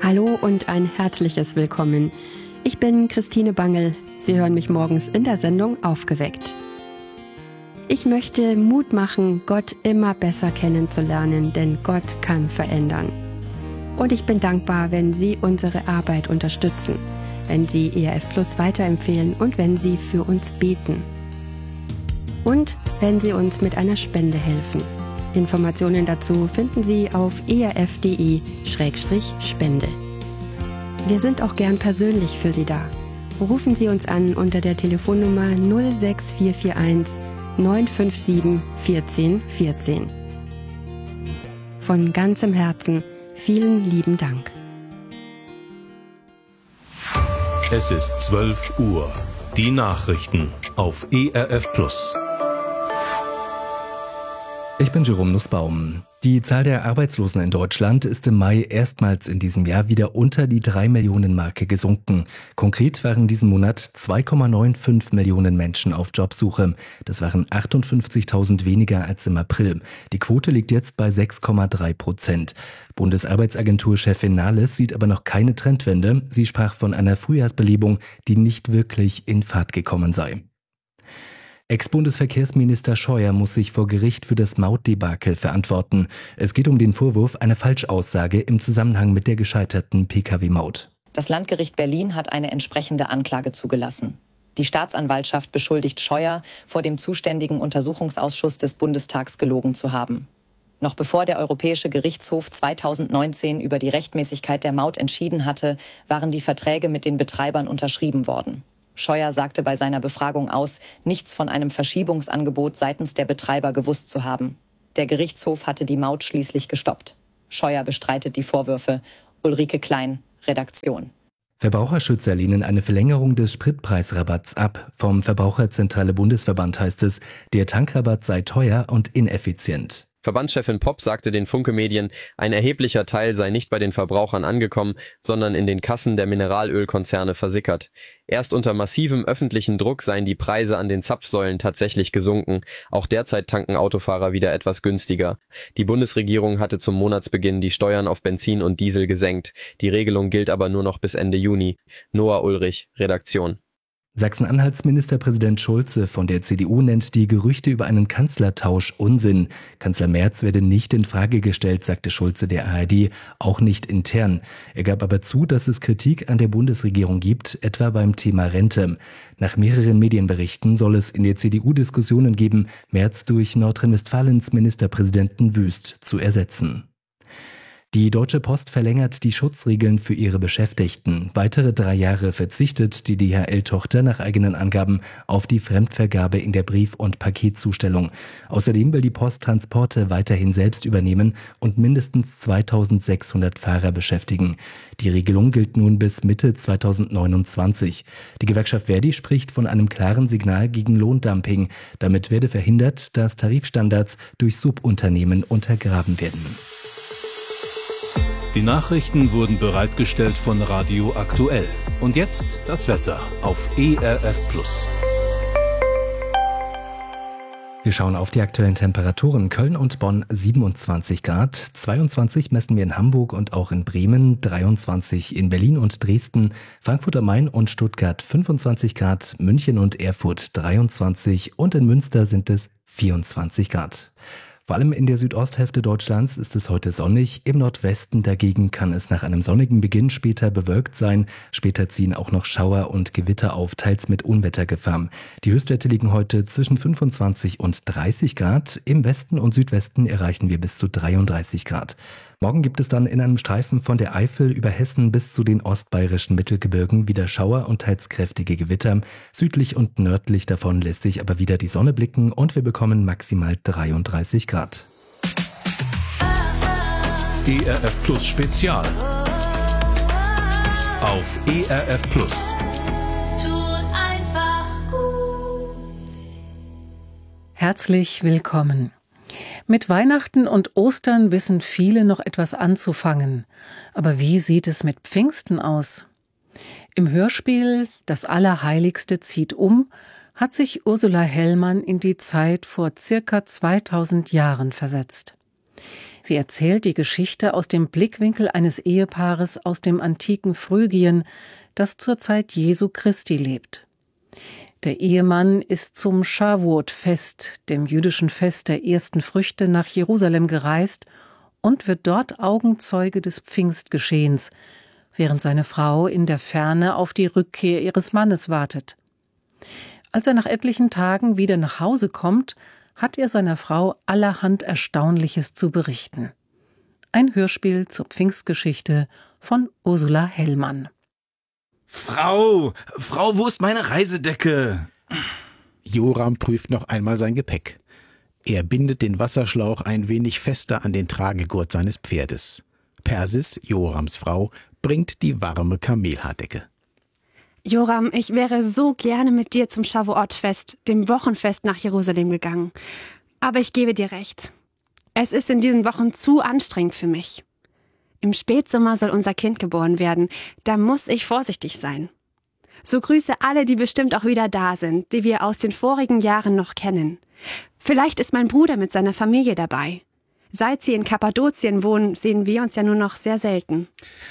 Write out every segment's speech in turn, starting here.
Hallo und ein herzliches Willkommen. Ich bin Christine Bangel. Sie hören mich morgens in der Sendung Aufgeweckt. Ich möchte Mut machen, Gott immer besser kennenzulernen, denn Gott kann verändern. Und ich bin dankbar, wenn Sie unsere Arbeit unterstützen, wenn Sie ERF Plus weiterempfehlen und wenn Sie für uns beten. Und wenn Sie uns mit einer Spende helfen. Informationen dazu finden Sie auf erf.de/spende. Wir sind auch gern persönlich für Sie da. Rufen Sie uns an unter der Telefonnummer 06441 957 1414. Von ganzem Herzen vielen lieben Dank. Es ist 12 Uhr. Die Nachrichten auf ERF Plus. Ich bin Jerome Nussbaum. Die Zahl der Arbeitslosen in Deutschland ist im Mai erstmals in diesem Jahr wieder unter die 3-Millionen-Marke gesunken. Konkret waren diesen Monat 2,95 Millionen Menschen auf Jobsuche. Das waren 58.000 weniger als im April. Die Quote liegt jetzt bei 6,3%. Bundesarbeitsagentur-Chefin Nahles sieht aber noch keine Trendwende. Sie sprach von einer Frühjahrsbelebung, die nicht wirklich in Fahrt gekommen sei. Ex-Bundesverkehrsminister Scheuer muss sich vor Gericht für das Mautdebakel verantworten. Es geht um den Vorwurf einer Falschaussage im Zusammenhang mit der gescheiterten Pkw-Maut. Das Landgericht Berlin hat eine entsprechende Anklage zugelassen. Die Staatsanwaltschaft beschuldigt Scheuer, vor dem zuständigen Untersuchungsausschuss des Bundestags gelogen zu haben. Noch bevor der Europäische Gerichtshof 2019 über die Rechtmäßigkeit der Maut entschieden hatte, waren die Verträge mit den Betreibern unterschrieben worden. Scheuer sagte bei seiner Befragung aus, nichts von einem Verschiebungsangebot seitens der Betreiber gewusst zu haben. Der Gerichtshof hatte die Maut schließlich gestoppt. Scheuer bestreitet die Vorwürfe. Ulrike Klein, Redaktion. Verbraucherschützer lehnen eine Verlängerung des Spritpreisrabatts ab. Vom Verbraucherzentrale Bundesverband heißt es, der Tankrabatt sei teuer und ineffizient. Verbandschefin Popp sagte den Funke-Medien, ein erheblicher Teil sei nicht bei den Verbrauchern angekommen, sondern in den Kassen der Mineralölkonzerne versickert. Erst unter massivem öffentlichen Druck seien die Preise an den Zapfsäulen tatsächlich gesunken. Auch derzeit tanken Autofahrer wieder etwas günstiger. Die Bundesregierung hatte zum Monatsbeginn die Steuern auf Benzin und Diesel gesenkt. Die Regelung gilt aber nur noch bis Ende Juni. Noah Ulrich, Redaktion. Sachsen-Anhalts Ministerpräsident Schulze von der CDU nennt die Gerüchte über einen Kanzlertausch Unsinn. Kanzler Merz werde nicht in Frage gestellt, sagte Schulze der ARD, auch nicht intern. Er gab aber zu, dass es Kritik an der Bundesregierung gibt, etwa beim Thema Rente. Nach mehreren Medienberichten soll es in der CDU Diskussionen geben, Merz durch Nordrhein-Westfalens Ministerpräsidenten Wüst zu ersetzen. Die Deutsche Post verlängert die Schutzregeln für ihre Beschäftigten. Weitere 3 Jahre verzichtet die DHL-Tochter nach eigenen Angaben auf die Fremdvergabe in der Brief- und Paketzustellung. Außerdem will die Post Transporte weiterhin selbst übernehmen und mindestens 2600 Fahrer beschäftigen. Die Regelung gilt nun bis Mitte 2029. Die Gewerkschaft Verdi spricht von einem klaren Signal gegen Lohndumping. Damit werde verhindert, dass Tarifstandards durch Subunternehmen untergraben werden. Die Nachrichten wurden bereitgestellt von Radio Aktuell. Und jetzt das Wetter auf ERF Plus. Wir schauen auf die aktuellen Temperaturen. Köln und Bonn 27 Grad, 22 messen wir in Hamburg und auch in Bremen, 23 in Berlin und Dresden, Frankfurt am Main und Stuttgart 25 Grad, München und Erfurt 23 und in Münster sind es 24 Grad. Vor allem in der Südosthälfte Deutschlands ist es heute sonnig, im Nordwesten dagegen kann es nach einem sonnigen Beginn später bewölkt sein. Später ziehen auch noch Schauer und Gewitter auf, teils mit Unwettergefahr. Die Höchstwerte liegen heute zwischen 25 und 30 Grad. Im Westen und Südwesten erreichen wir bis zu 33 Grad. Morgen gibt es dann in einem Streifen von der Eifel über Hessen bis zu den ostbayerischen Mittelgebirgen wieder Schauer und teils kräftige Gewitter. Südlich und nördlich davon lässt sich aber wieder die Sonne blicken und wir bekommen maximal 33 Grad. ERF Plus Spezial auf ERF Plus. Herzlich willkommen. Mit Weihnachten und Ostern wissen viele noch etwas anzufangen. Aber wie sieht es mit Pfingsten aus? Im Hörspiel Das Allerheiligste zieht um hat sich Ursula Hellmann in die Zeit vor circa 2000 Jahren versetzt. Sie erzählt die Geschichte aus dem Blickwinkel eines Ehepaares aus dem antiken Phrygien, das zur Zeit Jesu Christi lebt. Der Ehemann ist zum Shavuot-Fest, dem jüdischen Fest der ersten Früchte, nach Jerusalem gereist und wird dort Augenzeuge des Pfingstgeschehens, während seine Frau in der Ferne auf die Rückkehr ihres Mannes wartet. Als er nach etlichen Tagen wieder nach Hause kommt, hat er seiner Frau allerhand Erstaunliches zu berichten. Ein Hörspiel zur Pfingstgeschichte von Ursula Hellmann. Frau, wo ist meine Reisedecke? Joram prüft noch einmal sein Gepäck. Er bindet den Wasserschlauch ein wenig fester an den Tragegurt seines Pferdes. Persis, Jorams Frau, bringt die warme Kamelhaardecke. Joram, ich wäre so gerne mit dir zum Shavuot-Fest, dem Wochenfest nach Jerusalem gegangen. Aber ich gebe dir recht. Es ist in diesen Wochen zu anstrengend für mich. Im Spätsommer soll unser Kind geboren werden. Da muss ich vorsichtig sein. So grüße alle, die bestimmt auch wieder da sind, die wir aus den vorigen Jahren noch kennen. Vielleicht ist mein Bruder mit seiner Familie dabei. Seit sie in Kappadokien wohnen, sehen wir uns ja nur noch sehr selten.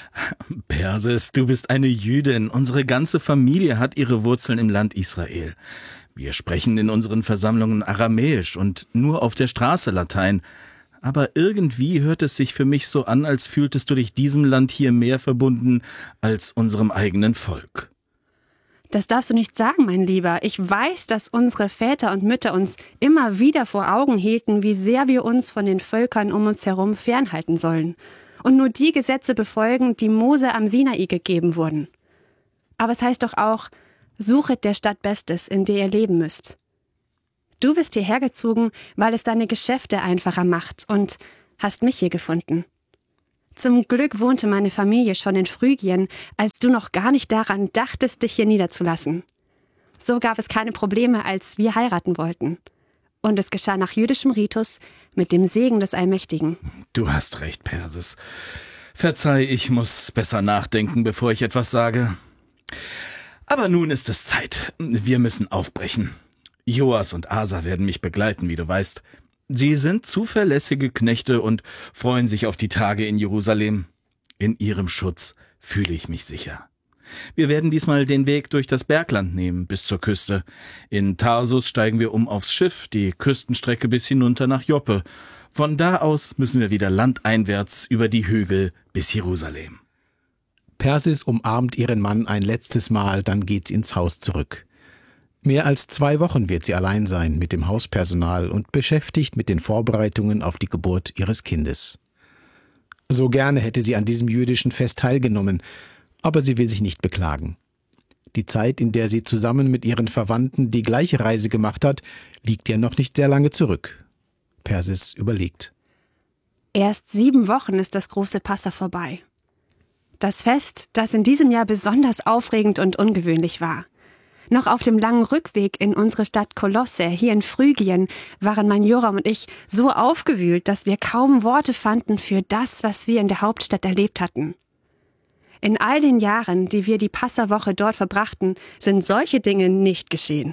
Persis, du bist eine Jüdin. Unsere ganze Familie hat ihre Wurzeln im Land Israel. Wir sprechen in unseren Versammlungen Aramäisch und nur auf der Straße Latein. Aber irgendwie hört es sich für mich so an, als fühltest du dich diesem Land hier mehr verbunden als unserem eigenen Volk. Das darfst du nicht sagen, mein Lieber. Ich weiß, dass unsere Väter und Mütter uns immer wieder vor Augen hielten, wie sehr wir uns von den Völkern um uns herum fernhalten sollen und nur die Gesetze befolgen, die Mose am Sinai gegeben wurden. Aber es heißt doch auch, suchet der Stadt Bestes, in der ihr leben müsst. Du bist hierher gezogen, weil es deine Geschäfte einfacher macht und hast mich hier gefunden. Zum Glück wohnte meine Familie schon in Phrygien, als du noch gar nicht daran dachtest, dich hier niederzulassen. So gab es keine Probleme, als wir heiraten wollten. Und es geschah nach jüdischem Ritus mit dem Segen des Allmächtigen. Du hast recht, Persis. Verzeih, ich muss besser nachdenken, bevor ich etwas sage. Aber nun ist es Zeit. Wir müssen aufbrechen. Joas und Asa werden mich begleiten, wie du weißt. Sie sind zuverlässige Knechte und freuen sich auf die Tage in Jerusalem. In ihrem Schutz fühle ich mich sicher. Wir werden diesmal den Weg durch das Bergland nehmen, bis zur Küste. In Tarsus steigen wir aufs Schiff, die Küstenstrecke bis hinunter nach Joppe. Von da aus müssen wir wieder landeinwärts über die Hügel bis Jerusalem. Persis umarmt ihren Mann ein letztes Mal, dann geht sie ins Haus zurück. Mehr als 2 Wochen wird sie allein sein mit dem Hauspersonal und beschäftigt mit den Vorbereitungen auf die Geburt ihres Kindes. So gerne hätte sie an diesem jüdischen Fest teilgenommen, aber sie will sich nicht beklagen. Die Zeit, in der sie zusammen mit ihren Verwandten die gleiche Reise gemacht hat, liegt ja noch nicht sehr lange zurück. Persis überlegt. Erst 7 Wochen ist das große Passa vorbei. Das Fest, das in diesem Jahr besonders aufregend und ungewöhnlich war. Noch auf dem langen Rückweg in unsere Stadt Kolosse, hier in Phrygien, waren mein Joram und ich so aufgewühlt, dass wir kaum Worte fanden für das, was wir in der Hauptstadt erlebt hatten. In all den Jahren, die wir die Passawoche dort verbrachten, sind solche Dinge nicht geschehen.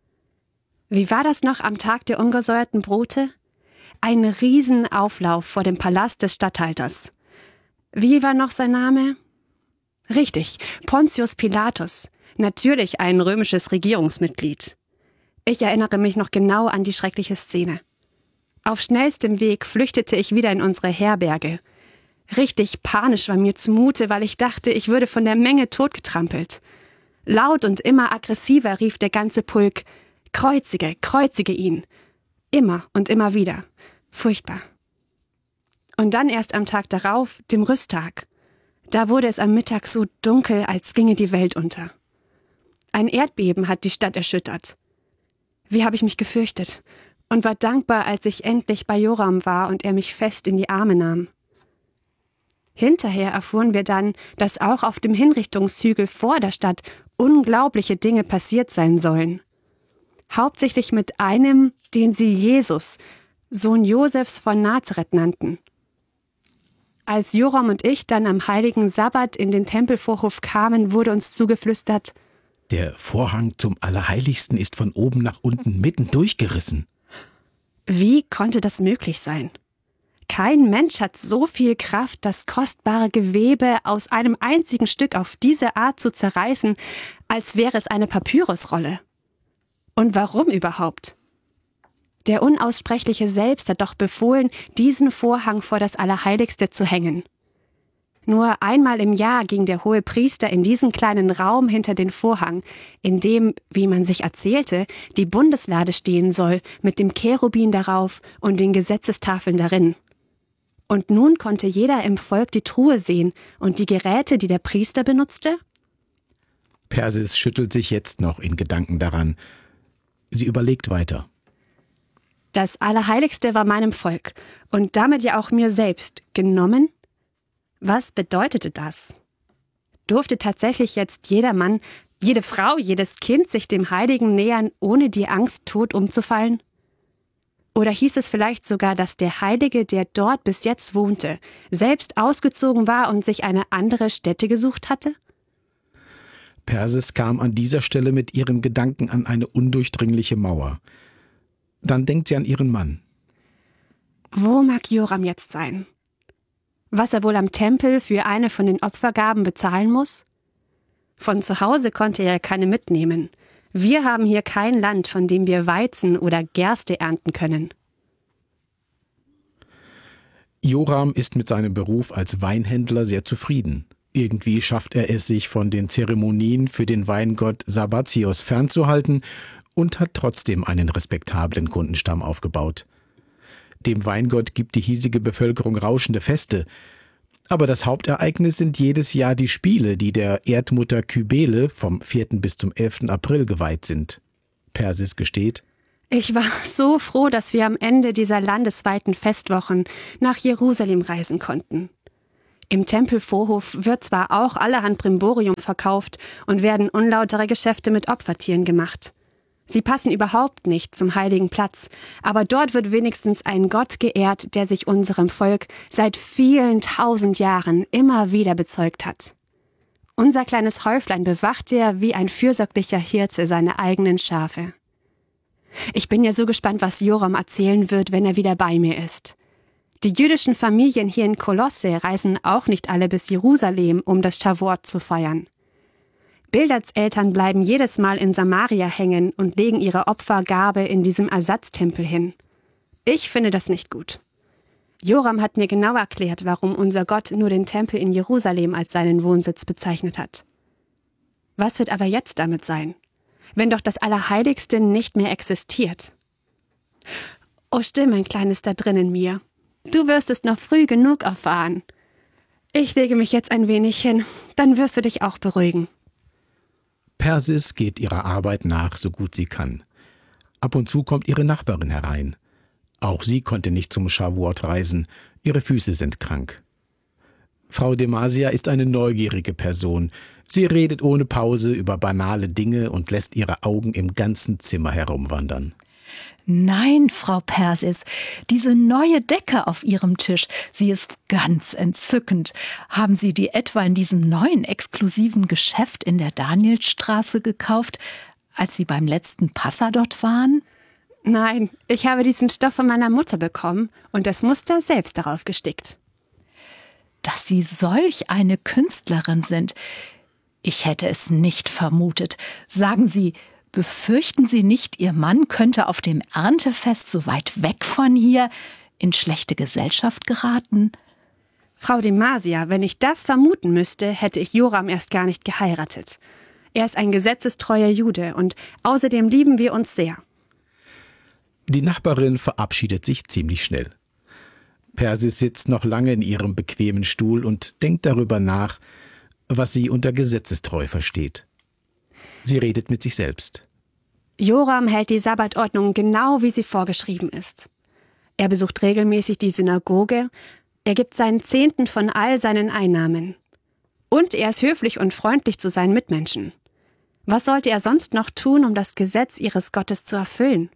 Wie war das noch am Tag der ungesäuerten Brote? Ein Riesenauflauf vor dem Palast des Statthalters. Wie war noch sein Name? Richtig, Pontius Pilatus. Natürlich ein römisches Regierungsmitglied. Ich erinnere mich noch genau an die schreckliche Szene. Auf schnellstem Weg flüchtete ich wieder in unsere Herberge. Richtig panisch war mir zumute, weil ich dachte, ich würde von der Menge totgetrampelt. Laut und immer aggressiver rief der ganze Pulk: Kreuzige, kreuzige ihn. Immer und immer wieder. Furchtbar. Und dann erst am Tag darauf, dem Rüsttag. Da wurde es am Mittag so dunkel, als ginge die Welt unter. Ein Erdbeben hat die Stadt erschüttert. Wie habe ich mich gefürchtet und war dankbar, als ich endlich bei Joram war und er mich fest in die Arme nahm. Hinterher erfuhren wir dann, dass auch auf dem Hinrichtungshügel vor der Stadt unglaubliche Dinge passiert sein sollen. Hauptsächlich mit einem, den sie Jesus, Sohn Josefs von Nazareth nannten. Als Joram und ich dann am heiligen Sabbat in den Tempelvorhof kamen, wurde uns zugeflüstert: Der Vorhang zum Allerheiligsten ist von oben nach unten mitten durchgerissen. Wie konnte das möglich sein? Kein Mensch hat so viel Kraft, das kostbare Gewebe aus einem einzigen Stück auf diese Art zu zerreißen, als wäre es eine Papyrusrolle. Und warum überhaupt? Der Unaussprechliche selbst hat doch befohlen, diesen Vorhang vor das Allerheiligste zu hängen. Nur einmal im Jahr ging der Hohepriester in diesen kleinen Raum hinter den Vorhang, in dem, wie man sich erzählte, die Bundeslade stehen soll, mit dem Cherubin darauf und den Gesetzestafeln darin. Und nun konnte jeder im Volk die Truhe sehen und die Geräte, die der Priester benutzte? Persis schüttelt sich jetzt noch in Gedanken daran. Sie überlegt weiter. Das Allerheiligste war meinem Volk und damit ja auch mir selbst genommen. Was bedeutete das? Durfte tatsächlich jetzt jeder Mann, jede Frau, jedes Kind sich dem Heiligen nähern, ohne die Angst, tot umzufallen? Oder hieß es vielleicht sogar, dass der Heilige, der dort bis jetzt wohnte, selbst ausgezogen war und sich eine andere Stätte gesucht hatte? Persis kam an dieser Stelle mit ihren Gedanken an eine undurchdringliche Mauer. Dann denkt sie an ihren Mann. Wo mag Joram jetzt sein? Was er wohl am Tempel für eine von den Opfergaben bezahlen muss? Von zu Hause konnte er keine mitnehmen. Wir haben hier kein Land, von dem wir Weizen oder Gerste ernten können. Joram ist mit seinem Beruf als Weinhändler sehr zufrieden. Irgendwie schafft er es, sich von den Zeremonien für den Weingott Sabazios fernzuhalten und hat trotzdem einen respektablen Kundenstamm aufgebaut. Dem Weingott gibt die hiesige Bevölkerung rauschende Feste. Aber das Hauptereignis sind jedes Jahr die Spiele, die der Erdmutter Kybele vom 4. bis zum 11. April geweiht sind. Persis gesteht: Ich war so froh, dass wir am Ende dieser landesweiten Festwochen nach Jerusalem reisen konnten. Im Tempelvorhof wird zwar auch allerhand Brimborium verkauft und werden unlautere Geschäfte mit Opfertieren gemacht. Sie passen überhaupt nicht zum heiligen Platz, aber dort wird wenigstens ein Gott geehrt, der sich unserem Volk seit vielen 1000 Jahren immer wieder bezeugt hat. Unser kleines Häuflein bewacht er wie ein fürsorglicher Hirte seine eigenen Schafe. Ich bin ja so gespannt, was Joram erzählen wird, wenn er wieder bei mir ist. Die jüdischen Familien hier in Kolosse reisen auch nicht alle bis Jerusalem, um das Shavuot zu feiern. Bildads Eltern bleiben jedes Mal in Samaria hängen und legen ihre Opfergabe in diesem Ersatztempel hin. Ich finde das nicht gut. Joram hat mir genau erklärt, warum unser Gott nur den Tempel in Jerusalem als seinen Wohnsitz bezeichnet hat. Was wird aber jetzt damit sein, wenn doch das Allerheiligste nicht mehr existiert? Oh, still, mein Kleines da drin in mir. Du wirst es noch früh genug erfahren. Ich lege mich jetzt ein wenig hin, dann wirst du dich auch beruhigen. Persis geht ihrer Arbeit nach, so gut sie kann. Ab und zu kommt ihre Nachbarin herein. Auch sie konnte nicht zum Shavuot reisen, ihre Füße sind krank. Frau Demasia ist eine neugierige Person. Sie redet ohne Pause über banale Dinge und lässt ihre Augen im ganzen Zimmer herumwandern. Nein, Frau Persis, diese neue Decke auf Ihrem Tisch, sie ist ganz entzückend. Haben Sie die etwa in diesem neuen exklusiven Geschäft in der Danielstraße gekauft, als Sie beim letzten Passa dort waren? Nein, ich habe diesen Stoff von meiner Mutter bekommen und das Muster selbst darauf gestickt. Dass Sie solch eine Künstlerin sind, ich hätte es nicht vermutet. Sagen Sie, befürchten Sie nicht, Ihr Mann könnte auf dem Erntefest so weit weg von hier in schlechte Gesellschaft geraten? Frau Demasia, wenn ich das vermuten müsste, hätte ich Joram erst gar nicht geheiratet. Er ist ein gesetzestreuer Jude und außerdem lieben wir uns sehr. Die Nachbarin verabschiedet sich ziemlich schnell. Persis sitzt noch lange in ihrem bequemen Stuhl und denkt darüber nach, was sie unter gesetzestreu versteht. Sie redet mit sich selbst. Joram hält die Sabbatordnung genau, wie sie vorgeschrieben ist. Er besucht regelmäßig die Synagoge, er gibt seinen Zehnten von all seinen Einnahmen. Und er ist höflich und freundlich zu seinen Mitmenschen. Was sollte er sonst noch tun, um das Gesetz ihres Gottes zu erfüllen?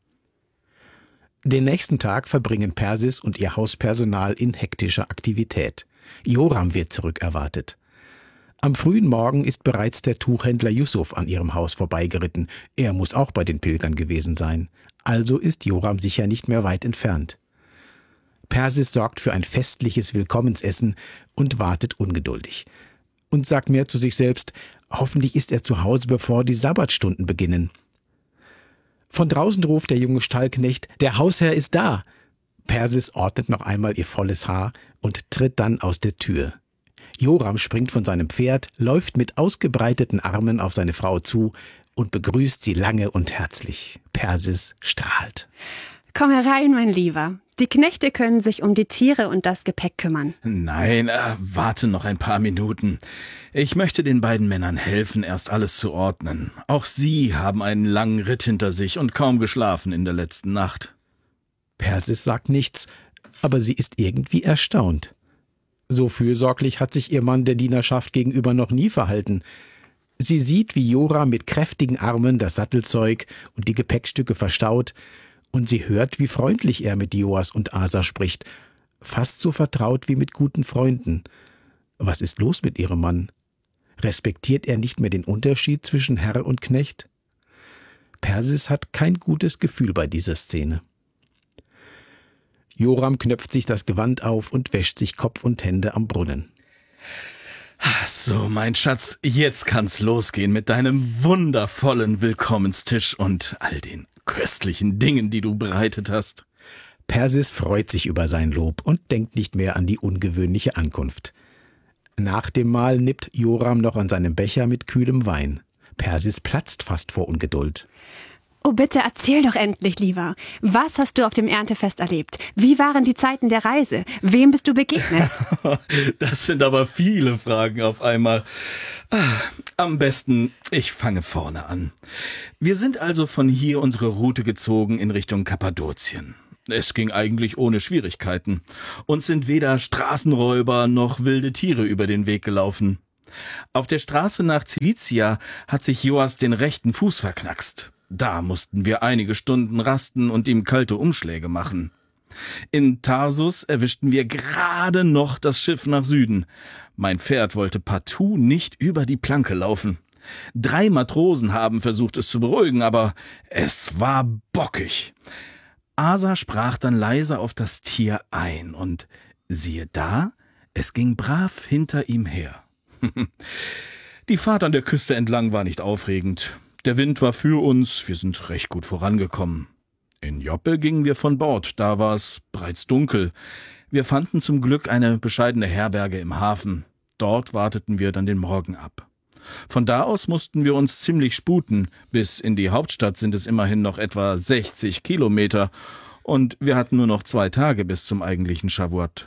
Den nächsten Tag verbringen Persis und ihr Hauspersonal in hektischer Aktivität. Joram wird zurückerwartet. Am frühen Morgen ist bereits der Tuchhändler Yusuf an ihrem Haus vorbeigeritten. Er muss auch bei den Pilgern gewesen sein. Also ist Joram sicher nicht mehr weit entfernt. Persis sorgt für ein festliches Willkommensessen und wartet ungeduldig. Und sagt mehr zu sich selbst, hoffentlich ist er zu Hause, bevor die Sabbatstunden beginnen. Von draußen ruft der junge Stallknecht, der Hausherr ist da. Persis ordnet noch einmal ihr volles Haar und tritt dann aus der Tür. Joram springt von seinem Pferd, läuft mit ausgebreiteten Armen auf seine Frau zu und begrüßt sie lange und herzlich. Persis strahlt. Komm herein, mein Lieber. Die Knechte können sich um die Tiere und das Gepäck kümmern. Nein, warte noch ein paar Minuten. Ich möchte den beiden Männern helfen, erst alles zu ordnen. Auch sie haben einen langen Ritt hinter sich und kaum geschlafen in der letzten Nacht. Persis sagt nichts, aber sie ist irgendwie erstaunt. So fürsorglich hat sich ihr Mann der Dienerschaft gegenüber noch nie verhalten. Sie sieht, wie Joram mit kräftigen Armen das Sattelzeug und die Gepäckstücke verstaut, und sie hört, wie freundlich er mit Joas und Asa spricht, fast so vertraut wie mit guten Freunden. Was ist los mit ihrem Mann? Respektiert er nicht mehr den Unterschied zwischen Herr und Knecht? Persis hat kein gutes Gefühl bei dieser Szene. Joram knöpft sich das Gewand auf und wäscht sich Kopf und Hände am Brunnen. So, mein Schatz, jetzt kann's losgehen mit deinem wundervollen Willkommenstisch und all den köstlichen Dingen, die du bereitet hast. Persis freut sich über sein Lob und denkt nicht mehr an die ungewöhnliche Ankunft. Nach dem Mahl nippt Joram noch an seinem Becher mit kühlem Wein. Persis platzt fast vor Ungeduld. Oh, bitte erzähl doch endlich, lieber. Was hast du auf dem Erntefest erlebt? Wie waren die Zeiten der Reise? Wem bist du begegnet? Das sind aber viele Fragen auf einmal. Am besten, ich fange vorne an. Wir sind also von hier unsere Route gezogen in Richtung Kappadokien. Es ging eigentlich ohne Schwierigkeiten. Uns sind weder Straßenräuber noch wilde Tiere über den Weg gelaufen. Auf der Straße nach Cilicia hat sich Joas den rechten Fuß verknackst. Da mussten wir einige Stunden rasten und ihm kalte Umschläge machen. In Tarsus erwischten wir gerade noch das Schiff nach Süden. Mein Pferd wollte partout nicht über die Planke laufen. 3 Matrosen haben versucht, es zu beruhigen, aber es war bockig. Asa sprach dann leise auf das Tier ein und siehe da, es ging brav hinter ihm her. Die Fahrt an der Küste entlang war nicht aufregend. Der Wind war für uns, wir sind recht gut vorangekommen. In Joppe gingen wir von Bord, da war es bereits dunkel. Wir fanden zum Glück eine bescheidene Herberge im Hafen. Dort warteten wir dann den Morgen ab. Von da aus mussten wir uns ziemlich sputen. Bis in die Hauptstadt sind es immerhin noch etwa 60 Kilometer. Und wir hatten nur noch 2 Tage bis zum eigentlichen Shavuot.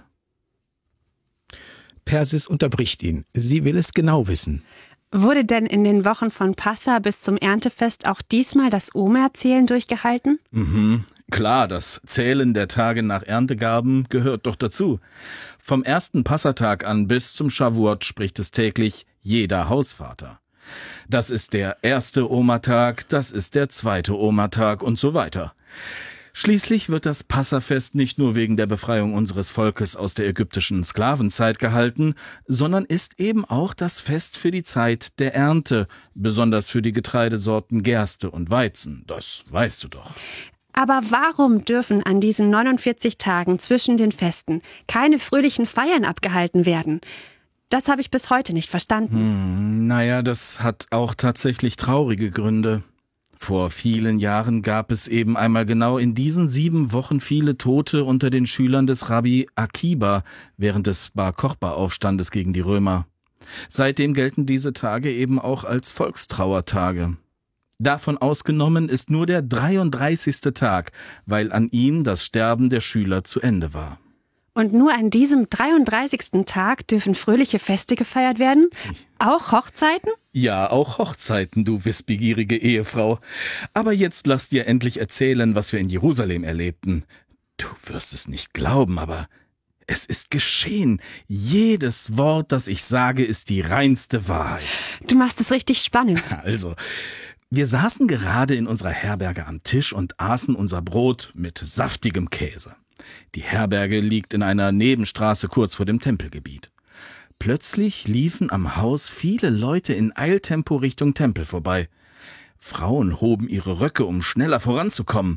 Persis unterbricht ihn. Sie will es genau wissen. Wurde denn in den Wochen von Passa bis zum Erntefest auch diesmal das Omerzählen durchgehalten? Klar, das Zählen der Tage nach Erntegaben gehört doch dazu. Vom ersten Passatag an bis zum Shavuot spricht es täglich jeder Hausvater. Das ist der erste Omertag, das ist der zweite Omertag und so weiter. Schließlich wird das Passafest nicht nur wegen der Befreiung unseres Volkes aus der ägyptischen Sklavenzeit gehalten, sondern ist eben auch das Fest für die Zeit der Ernte, besonders für die Getreidesorten Gerste und Weizen. Das weißt du doch. Aber warum dürfen an diesen 49 Tagen zwischen den Festen keine fröhlichen Feiern abgehalten werden? Das habe ich bis heute nicht verstanden. Naja, das hat auch tatsächlich traurige Gründe. Vor vielen Jahren gab es eben einmal genau in diesen 7 Wochen viele Tote unter den Schülern des Rabbi Akiba während des Bar Kochba-Aufstandes gegen die Römer. Seitdem gelten diese Tage eben auch als Volkstrauertage. Davon ausgenommen ist nur der 33. Tag, weil an ihm das Sterben der Schüler zu Ende war. Und nur an diesem 33. Tag dürfen fröhliche Feste gefeiert werden? Auch Hochzeiten? Ja, auch Hochzeiten, du wissbegierige Ehefrau. Aber jetzt lass dir endlich erzählen, was wir in Jerusalem erlebten. Du wirst es nicht glauben, aber es ist geschehen. Jedes Wort, das ich sage, ist die reinste Wahrheit. Du machst es richtig spannend. Also, wir saßen gerade in unserer Herberge am Tisch und aßen unser Brot mit saftigem Käse. Die Herberge liegt in einer Nebenstraße kurz vor dem Tempelgebiet. Plötzlich liefen am Haus viele Leute in Eiltempo Richtung Tempel vorbei. Frauen hoben ihre Röcke, um schneller voranzukommen.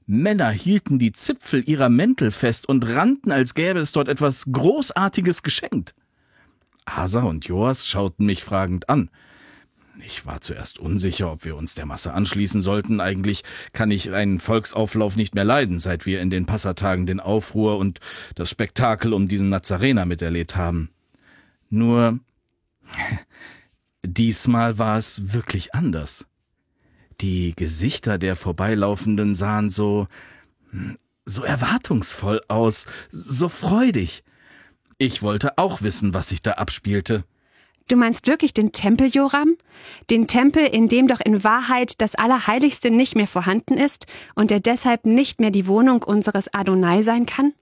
Männer hielten die Zipfel ihrer Mäntel fest und rannten, als gäbe es dort etwas Großartiges geschenkt. Asa und Joas schauten mich fragend an. Ich war zuerst unsicher, ob wir uns der Masse anschließen sollten. Eigentlich kann ich einen Volksauflauf nicht mehr leiden, seit wir in den Passatagen den Aufruhr und das Spektakel um diesen Nazarener miterlebt haben. Nur, diesmal war es wirklich anders. Die Gesichter der Vorbeilaufenden sahen so erwartungsvoll aus, so freudig. Ich wollte auch wissen, was sich da abspielte. Du meinst wirklich den Tempel, Joram? Den Tempel, in dem doch in Wahrheit das Allerheiligste nicht mehr vorhanden ist und der deshalb nicht mehr die Wohnung unseres Adonai sein kann?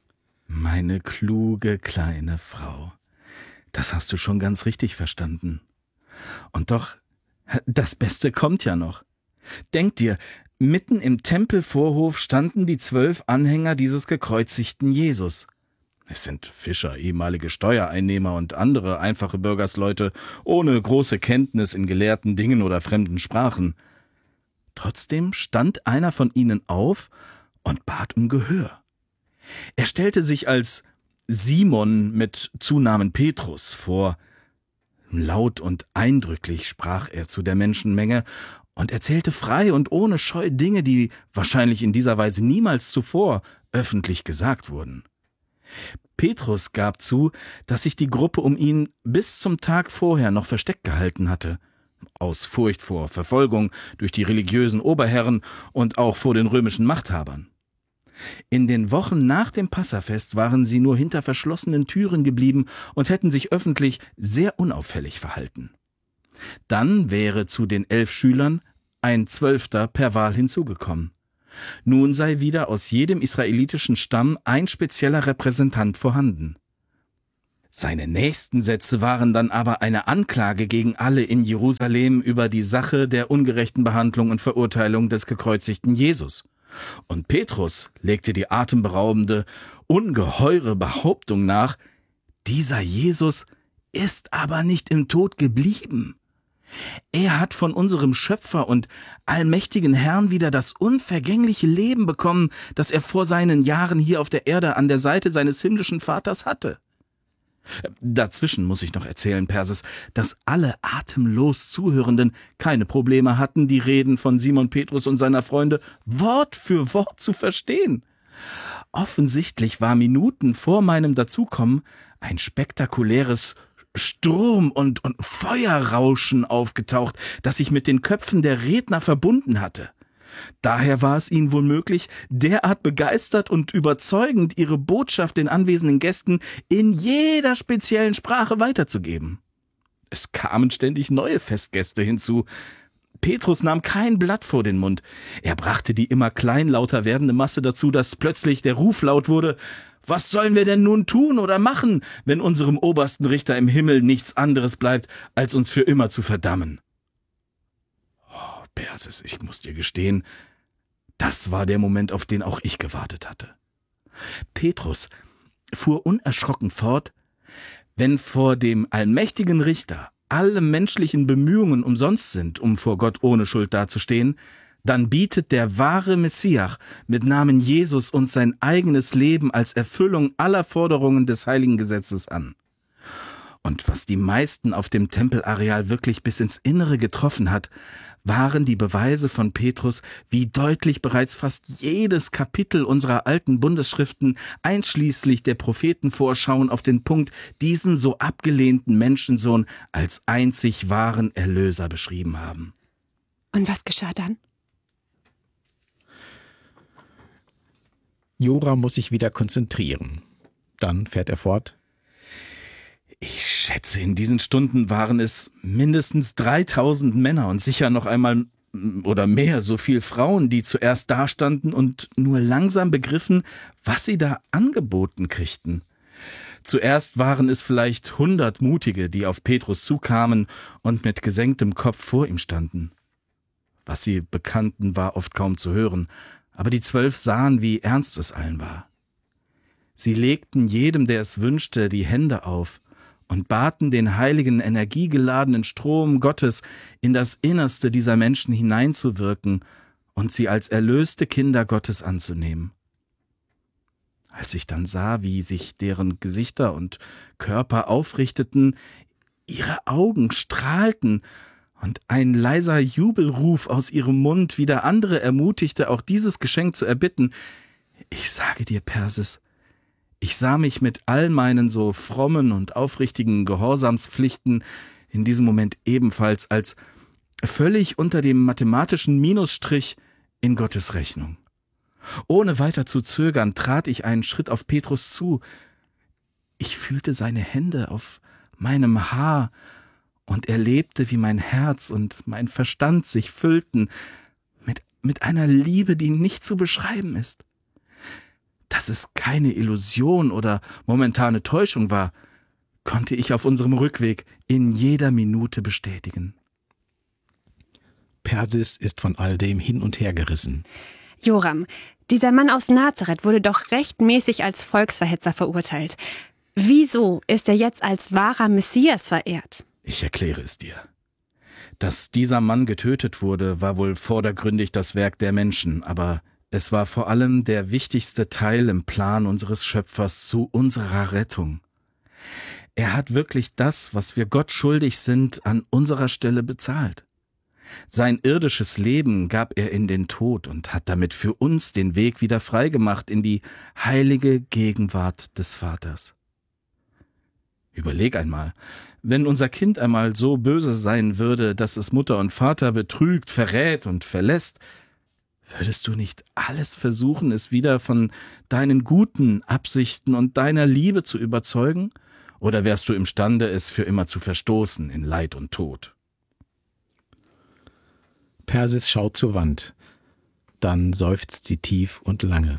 Meine kluge kleine Frau, das hast du schon ganz richtig verstanden. Und doch, das Beste kommt ja noch. Denk dir, mitten im Tempelvorhof standen die 12 Anhänger dieses gekreuzigten Jesus. Es sind Fischer, ehemalige Steuereinnehmer und andere einfache Bürgersleute ohne große Kenntnis in gelehrten Dingen oder fremden Sprachen. Trotzdem stand einer von ihnen auf und bat um Gehör. Er stellte sich als Simon mit Zunamen Petrus vor. Laut und eindrücklich sprach er zu der Menschenmenge und erzählte frei und ohne Scheu Dinge, die wahrscheinlich in dieser Weise niemals zuvor öffentlich gesagt wurden. Petrus gab zu, dass sich die Gruppe um ihn bis zum Tag vorher noch versteckt gehalten hatte, aus Furcht vor Verfolgung durch die religiösen Oberherren und auch vor den römischen Machthabern. In den Wochen nach dem Passafest waren sie nur hinter verschlossenen Türen geblieben und hätten sich öffentlich sehr unauffällig verhalten. Dann wäre zu den 11 Schülern ein 12. per Wahl hinzugekommen. Nun sei wieder aus jedem israelitischen Stamm ein spezieller Repräsentant vorhanden. Seine nächsten Sätze waren dann aber eine Anklage gegen alle in Jerusalem über die Sache der ungerechten Behandlung und Verurteilung des gekreuzigten Jesus. Und Petrus legte die atemberaubende, ungeheure Behauptung nach, dieser Jesus ist aber nicht im Tod geblieben. Er hat von unserem Schöpfer und allmächtigen Herrn wieder das unvergängliche Leben bekommen, das er vor seinen Jahren hier auf der Erde an der Seite seines himmlischen Vaters hatte. Dazwischen muss ich noch erzählen, Perses, dass alle atemlos Zuhörenden keine Probleme hatten, die Reden von Simon Petrus und seiner Freunde Wort für Wort zu verstehen. Offensichtlich war Minuten vor meinem Dazukommen ein spektakuläres Sturm- und Feuerrauschen aufgetaucht, das sich mit den Köpfen der Redner verbunden hatte. Daher war es ihnen wohl möglich, derart begeistert und überzeugend ihre Botschaft den anwesenden Gästen in jeder speziellen Sprache weiterzugeben. Es kamen ständig neue Festgäste hinzu. Petrus nahm kein Blatt vor den Mund. Er brachte die immer kleinlauter werdende Masse dazu, dass plötzlich der Ruf laut wurde: Was sollen wir denn nun tun oder machen, wenn unserem obersten Richter im Himmel nichts anderes bleibt, als uns für immer zu verdammen? Oh, Perses, ich muss dir gestehen, das war der Moment, auf den auch ich gewartet hatte. Petrus fuhr unerschrocken fort: Wenn vor dem allmächtigen Richter alle menschlichen Bemühungen umsonst sind, um vor Gott ohne Schuld dazustehen, dann bietet der wahre Messias mit Namen Jesus uns sein eigenes Leben als Erfüllung aller Forderungen des heiligen Gesetzes an. Und was die meisten auf dem Tempelareal wirklich bis ins Innere getroffen hat, waren die Beweise von Petrus, wie deutlich bereits fast jedes Kapitel unserer alten Bundesschriften, einschließlich der Prophetenvorschauen, auf den Punkt diesen so abgelehnten Menschensohn als einzig wahren Erlöser beschrieben haben. Und was geschah dann? Joram muss sich wieder konzentrieren. Dann fährt er fort: Ich schätze, in diesen Stunden waren es mindestens 3000 Männer und sicher noch einmal oder mehr so viel Frauen, die zuerst dastanden und nur langsam begriffen, was sie da angeboten kriegten. Zuerst waren es vielleicht 100 Mutige, die auf Petrus zukamen und mit gesenktem Kopf vor ihm standen. Was sie bekannten, war oft kaum zu hören, aber die 12 sahen, wie ernst es allen war. Sie legten jedem, der es wünschte, die Hände auf und baten den heiligen, energiegeladenen Strom Gottes in das Innerste dieser Menschen hineinzuwirken und sie als erlöste Kinder Gottes anzunehmen. Als ich dann sah, wie sich deren Gesichter und Körper aufrichteten, ihre Augen strahlten und ein leiser Jubelruf aus ihrem Mund wieder andere ermutigte, auch dieses Geschenk zu erbitten, ich sage dir, Persis, ich sah mich mit all meinen so frommen und aufrichtigen Gehorsamspflichten in diesem Moment ebenfalls als völlig unter dem mathematischen Minusstrich in Gottes Rechnung. Ohne weiter zu zögern, trat ich einen Schritt auf Petrus zu. Ich fühlte seine Hände auf meinem Haar und erlebte, wie mein Herz und mein Verstand sich füllten mit einer Liebe, die nicht zu beschreiben ist. Dass es keine Illusion oder momentane Täuschung war, konnte ich auf unserem Rückweg in jeder Minute bestätigen. Persis ist von all dem hin und her gerissen. Joram, dieser Mann aus Nazareth wurde doch rechtmäßig als Volksverhetzer verurteilt. Wieso ist er jetzt als wahrer Messias verehrt? Ich erkläre es dir. Dass dieser Mann getötet wurde, war wohl vordergründig das Werk der Menschen, aber es war vor allem der wichtigste Teil im Plan unseres Schöpfers zu unserer Rettung. Er hat wirklich das, was wir Gott schuldig sind, an unserer Stelle bezahlt. Sein irdisches Leben gab er in den Tod und hat damit für uns den Weg wieder freigemacht in die heilige Gegenwart des Vaters. Überleg einmal, wenn unser Kind einmal so böse sein würde, dass es Mutter und Vater betrügt, verrät und verlässt, würdest du nicht alles versuchen, es wieder von deinen guten Absichten und deiner Liebe zu überzeugen? Oder wärst du imstande, es für immer zu verstoßen in Leid und Tod? Persis schaut zur Wand. Dann seufzt sie tief und lange.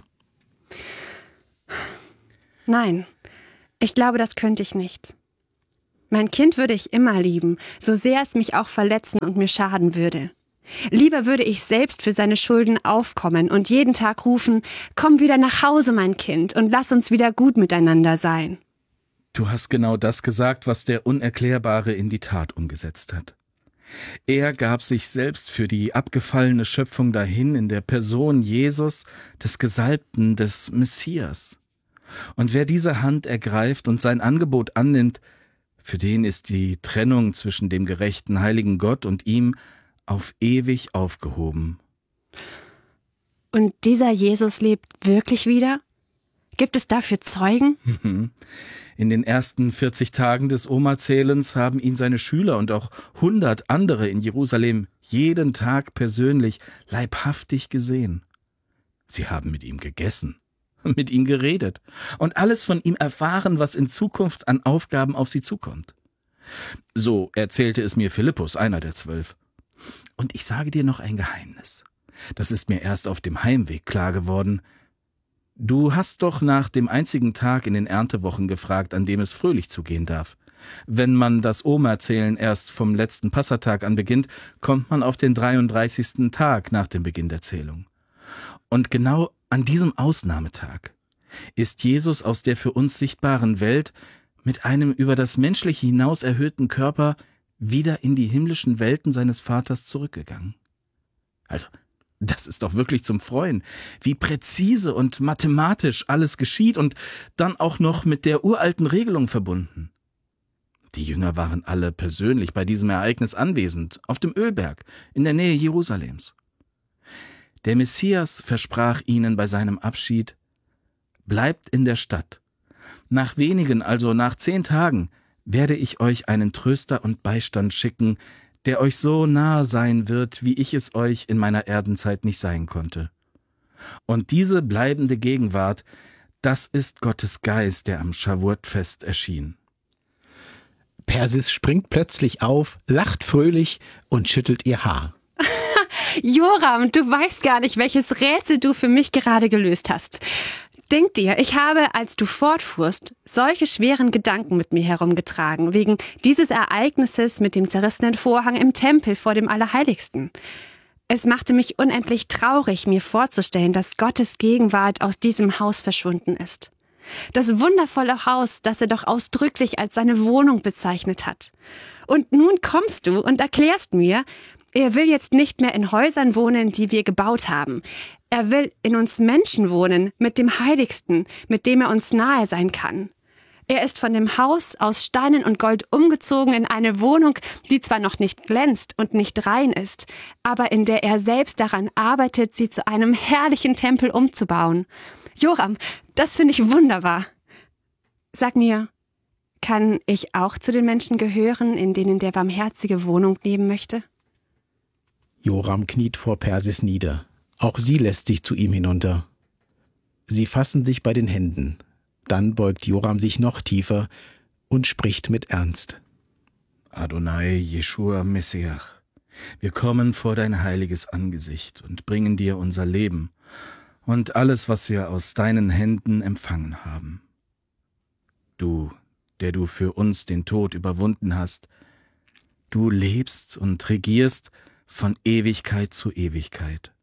Nein, ich glaube, das könnte ich nicht. Mein Kind würde ich immer lieben, so sehr es mich auch verletzen und mir schaden würde. Lieber würde ich selbst für seine Schulden aufkommen und jeden Tag rufen, komm wieder nach Hause, mein Kind, und lass uns wieder gut miteinander sein. Du hast genau das gesagt, was der Unerklärbare in die Tat umgesetzt hat. Er gab sich selbst für die abgefallene Schöpfung dahin in der Person Jesus, des Gesalbten, des Messias. Und wer diese Hand ergreift und sein Angebot annimmt, für den ist die Trennung zwischen dem gerechten, heiligen Gott und ihm auf ewig aufgehoben. Und dieser Jesus lebt wirklich wieder? Gibt es dafür Zeugen? In den ersten 40 Tagen des Omerzählens haben ihn seine Schüler und auch 100 andere in Jerusalem jeden Tag persönlich leibhaftig gesehen. Sie haben mit ihm gegessen, mit ihm geredet und alles von ihm erfahren, was in Zukunft an Aufgaben auf sie zukommt. So erzählte es mir Philippus, einer der 12. Und ich sage dir noch ein Geheimnis. Das ist mir erst auf dem Heimweg klar geworden. Du hast doch nach dem einzigen Tag in den Erntewochen gefragt, an dem es fröhlich zugehen darf. Wenn man das Omerzählen erst vom letzten Passatag an beginnt, kommt man auf den 33. Tag nach dem Beginn der Zählung. Und genau an diesem Ausnahmetag ist Jesus aus der für uns sichtbaren Welt mit einem über das Menschliche hinaus erhöhten Körper wieder in die himmlischen Welten seines Vaters zurückgegangen. Also, das ist doch wirklich zum Freuen, wie präzise und mathematisch alles geschieht und dann auch noch mit der uralten Regelung verbunden. Die Jünger waren alle persönlich bei diesem Ereignis anwesend, auf dem Ölberg, in der Nähe Jerusalems. Der Messias versprach ihnen bei seinem Abschied: Bleibt in der Stadt. Nach wenigen, also nach 10 Tagen, werde ich euch einen Tröster und Beistand schicken, der euch so nahe sein wird, wie ich es euch in meiner Erdenzeit nicht sein konnte. Und diese bleibende Gegenwart, das ist Gottes Geist, der am Schawuot-Fest erschien. Persis springt plötzlich auf, lacht fröhlich und schüttelt ihr Haar. Joram, du weißt gar nicht, welches Rätsel du für mich gerade gelöst hast. Denk dir, ich habe, als du fortfuhrst, solche schweren Gedanken mit mir herumgetragen, wegen dieses Ereignisses mit dem zerrissenen Vorhang im Tempel vor dem Allerheiligsten. Es machte mich unendlich traurig, mir vorzustellen, dass Gottes Gegenwart aus diesem Haus verschwunden ist. Das wundervolle Haus, das er doch ausdrücklich als seine Wohnung bezeichnet hat. Und nun kommst du und erklärst mir, Er will jetzt nicht mehr in Häusern wohnen, die wir gebaut haben. Er will in uns Menschen wohnen, mit dem Heiligsten, mit dem er uns nahe sein kann. Er ist von dem Haus aus Steinen und Gold umgezogen in eine Wohnung, die zwar noch nicht glänzt und nicht rein ist, aber in der er selbst daran arbeitet, sie zu einem herrlichen Tempel umzubauen. Joram, das finde ich wunderbar. Sag mir, kann ich auch zu den Menschen gehören, in denen der Barmherzige Wohnung nehmen möchte? Joram kniet vor Persis nieder. Auch sie lässt sich zu ihm hinunter. Sie fassen sich bei den Händen. Dann beugt Joram sich noch tiefer und spricht mit Ernst. Adonai, Jeschua, Messiach, wir kommen vor dein heiliges Angesicht und bringen dir unser Leben und alles, was wir aus deinen Händen empfangen haben. Du, der du für uns den Tod überwunden hast, du lebst und regierst von Ewigkeit zu Ewigkeit.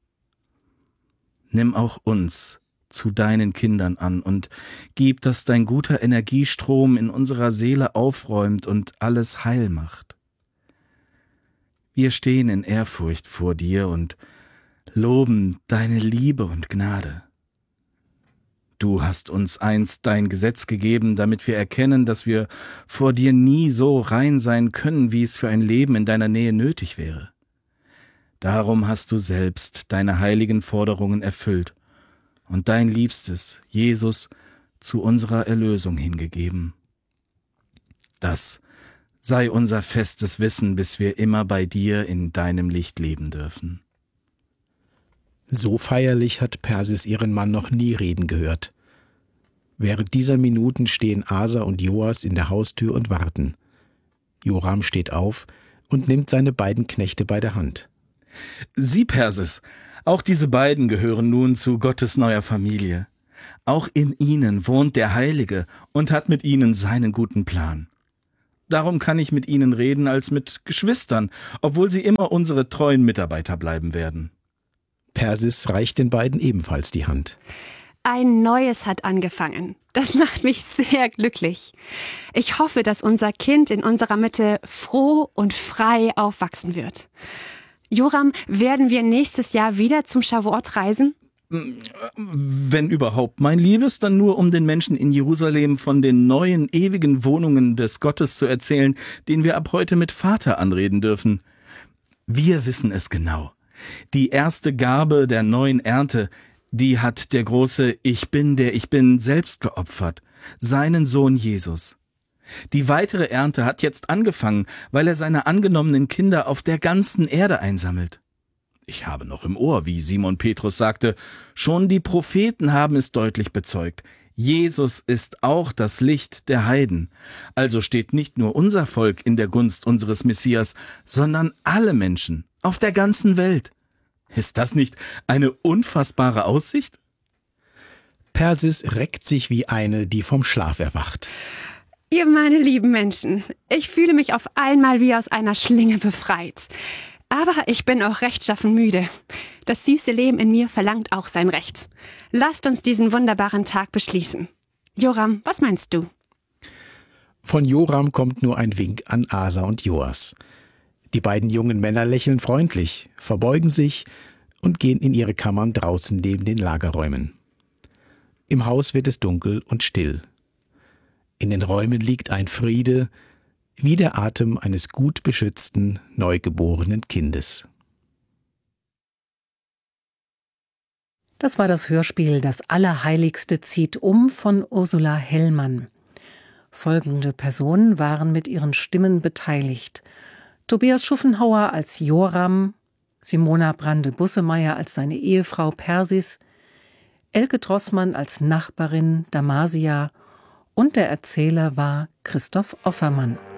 Nimm auch uns zu deinen Kindern an und gib, dass dein guter Energiestrom in unserer Seele aufräumt und alles heil macht. Wir stehen in Ehrfurcht vor dir und loben deine Liebe und Gnade. Du hast uns einst dein Gesetz gegeben, damit wir erkennen, dass wir vor dir nie so rein sein können, wie es für ein Leben in deiner Nähe nötig wäre. Darum hast du selbst deine heiligen Forderungen erfüllt und dein Liebstes, Jesus, zu unserer Erlösung hingegeben. Das sei unser festes Wissen, bis wir immer bei dir in deinem Licht leben dürfen. So feierlich hat Persis ihren Mann noch nie reden gehört. Während dieser Minuten stehen Asa und Joas in der Haustür und warten. Joram steht auf und nimmt seine beiden Knechte bei der Hand. Sieh, Persis, auch diese beiden gehören nun zu Gottes neuer Familie. Auch in ihnen wohnt der Heilige und hat mit ihnen seinen guten Plan. Darum kann ich mit ihnen reden als mit Geschwistern, obwohl sie immer unsere treuen Mitarbeiter bleiben werden. Persis reicht den beiden ebenfalls die Hand. Ein Neues hat angefangen. Das macht mich sehr glücklich. Ich hoffe, dass unser Kind in unserer Mitte froh und frei aufwachsen wird. Joram, werden wir nächstes Jahr wieder zum Shavuot reisen? Wenn überhaupt, mein Liebes, dann nur um den Menschen in Jerusalem von den neuen, ewigen Wohnungen des Gottes zu erzählen, den wir ab heute mit Vater anreden dürfen. Wir wissen es genau. Die erste Gabe der neuen Ernte, die hat der große Ich Bin, der Ich Bin selbst geopfert, seinen Sohn Jesus. Die weitere Ernte hat jetzt angefangen, weil er seine angenommenen Kinder auf der ganzen Erde einsammelt. Ich habe noch im Ohr, wie Simon Petrus sagte, schon die Propheten haben es deutlich bezeugt. Jesus ist auch das Licht der Heiden. Also steht nicht nur unser Volk in der Gunst unseres Messias, sondern alle Menschen auf der ganzen Welt. Ist das nicht eine unfassbare Aussicht? Persis reckt sich wie eine, die vom Schlaf erwacht. Ihr meine lieben Menschen, ich fühle mich auf einmal wie aus einer Schlinge befreit. Aber ich bin auch rechtschaffen müde. Das süße Leben in mir verlangt auch sein Recht. Lasst uns diesen wunderbaren Tag beschließen. Joram, was meinst du? Von Joram kommt nur ein Wink an Asa und Joas. Die beiden jungen Männer lächeln freundlich, verbeugen sich und gehen in ihre Kammern draußen neben den Lagerräumen. Im Haus wird es dunkel und still. In den Räumen liegt ein Friede, wie der Atem eines gut beschützten, neugeborenen Kindes. Das war das Hörspiel Das Allerheiligste zieht um von Ursula Hellmann. Folgende Personen waren mit ihren Stimmen beteiligt: Tobias Schuffenhauer als Joram, Simona Brande-Bussemeyer als seine Ehefrau Persis, Elke Drossmann als Nachbarin Damasia und der Erzähler war Christoph Offermann.